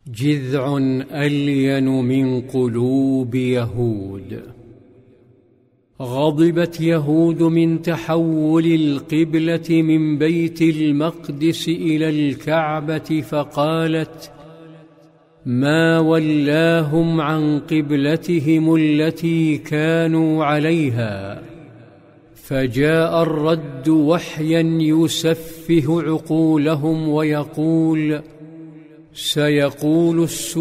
جذع ألين من قلوب يهود. غضبت يهود من تحول القبلة من بيت المقدس إلى الكعبة، فقالت: ما ولاهم عن قبلتهم التي كانوا عليها. فجاء الرد وحيا يسفه عقولهم ويقول: سيقول